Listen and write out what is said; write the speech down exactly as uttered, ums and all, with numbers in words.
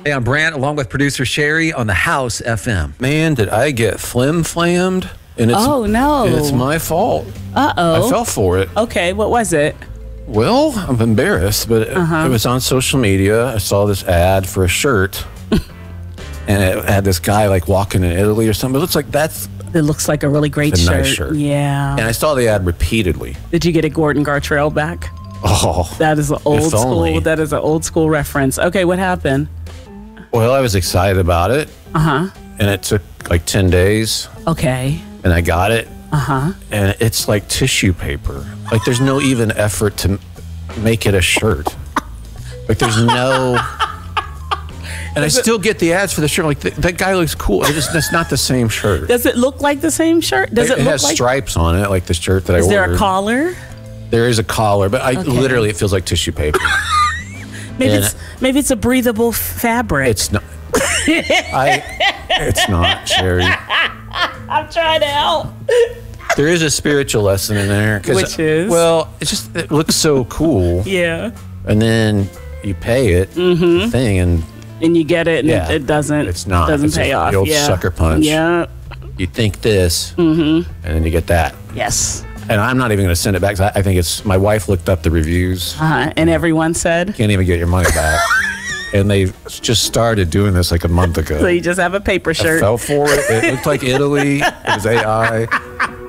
Hey, I'm Brant, along with producer Sherry on the House F M. Man, did I get flim-flammed? And it's, oh, no. And it's my fault. Uh-oh. I fell for it. Okay, what was it? Well, I'm embarrassed, but Uh-huh. it was on social media. I saw this ad for a shirt, and it had this guy like walking in Italy or something. It looks like that's It looks like a really great a shirt. nice shirt. Yeah. And I saw the ad repeatedly. Did you get a Gordon Gartrell back? Oh, That is an old if only. school. That is an old school reference. Okay, what happened? Well, I was excited about it, Uh-huh. and it took like ten days, Okay. and I got it. Uh-huh. And it's like tissue paper. Like there's no even effort to m- make it a shirt. Like there's no. And I still get the ads for the shirt. Like th- that guy looks cool. It just, that's not the same shirt. Does it look like the same shirt? Does it, it, it look has like stripes on it, like the shirt that I Is ordered. there a collar? There is a collar, but I Okay. literally it feels like tissue paper. Maybe And it's maybe it's a breathable f- fabric. It's not. I. It's not, Sherry. I'm trying to help. There is a spiritual lesson in there. 'cause- Which is? Well, it's just it looks so cool, Yeah. and then you pay it Mm-hmm. thing, and And you get it and Yeah. it, it doesn't It's not. doesn't It's pay a- off. the old yeah. sucker punch. Yeah. you think this, and then you get that. Yes. And I'm not even going to send it back. 'Cause I, I think it's my wife looked up the reviews. Uh-huh. And everyone said Can't even get your money back. And they just started doing this like a month ago. so you just have a paper I shirt. fell for it. It looked like Italy. It was A I.